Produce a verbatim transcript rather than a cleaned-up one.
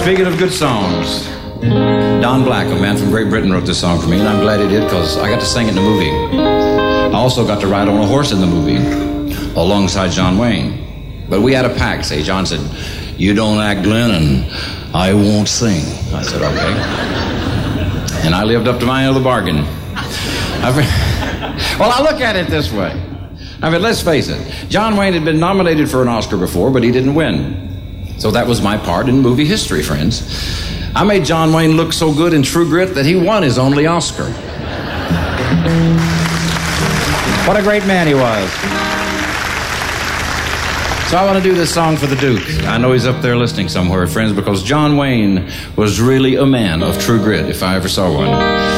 Speaking of good songs, Don Black, a man from Great Britain, wrote this song for me, and I'm glad he did because I got to sing it in the movie. I also got to ride on a horse in the movie alongside John Wayne. But we had a pact. Say, John said, "You don't act, Glenn, and I won't sing." I said, "Okay." And I lived up to my end of the bargain. I, well, I look at it this way. I mean, let's face it. John Wayne had been nominated for an Oscar before, but he didn't win. So that was my part in movie history, friends. I made John Wayne look so good in True Grit that he won his only Oscar. What a great man he was. So I want to do this song for the Duke. I know he's up there listening somewhere, friends, because John Wayne was really a man of true grit, if I ever saw one.